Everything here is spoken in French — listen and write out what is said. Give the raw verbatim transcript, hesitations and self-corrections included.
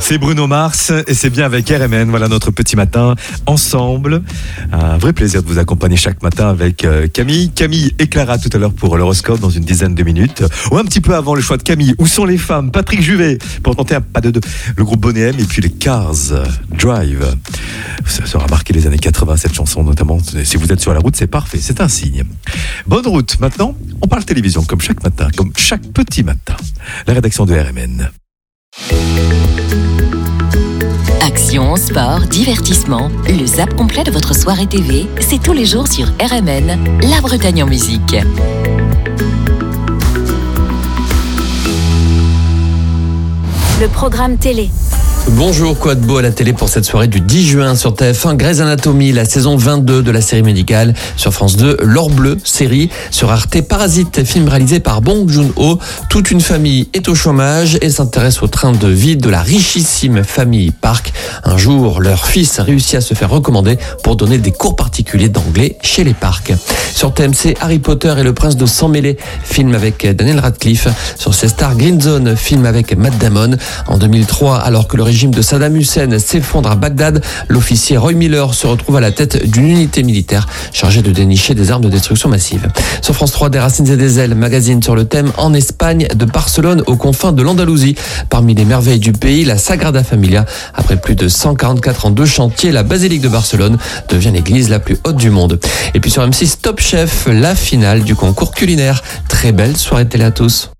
C'est Bruno Mars et c'est bien avec R M N. Voilà notre petit matin ensemble. Un vrai plaisir de vous accompagner chaque matin avec Camille. Camille et Clara tout à l'heure pour l'horoscope dans une dizaine de minutes. Ou un petit peu avant le choix de Camille. Où sont les femmes? Patrick Juvet pour tenter un pas de deux. Le groupe Bonnet M et puis les Cars Drive. Ça sera marqué les années quatre-vingts cette chanson notamment. Si vous êtes sur la route, c'est parfait. C'est un signe. Bonne route. Maintenant, on parle télévision comme chaque matin, comme chaque petit matin. La rédaction de R M N. Action, sport, divertissement, le zap complet de votre soirée T V, c'est tous les jours sur R M N, la Bretagne en musique. Le programme télé. Bonjour, quoi de beau à la télé pour cette soirée du dix juin sur T F un, Grey's Anatomy, la saison vingt-deux de la série médicale. Sur France deux, L'Or Bleu, série. Sur Arte, Parasite, film réalisé par Bong Joon-ho. Toute une famille est au chômage et s'intéresse au train de vie de la richissime famille Park. Un jour, leur fils a réussi à se faire recommander pour donner des cours particuliers d'anglais chez les Park. Sur T M C, Harry Potter et le prince de sang mêlé, film avec Daniel Radcliffe. Sur C Star, Green Zone, film avec Matt Damon. En deux mille trois, alors que le régime de Saddam Hussein s'effondre à Bagdad, l'officier Roy Miller se retrouve à la tête d'une unité militaire chargée de dénicher des armes de destruction massive. Sur France trois, Des racines et des ailes, magazine sur le thème En Espagne, de Barcelone aux confins de l'Andalousie. Parmi les merveilles du pays, la Sagrada Familia. Après plus de cent quarante-quatre ans de chantier, la basilique de Barcelone devient l'église la plus haute du monde. Et puis sur M six, Top Chef, la finale du concours culinaire. Très belle soirée de télé à tous.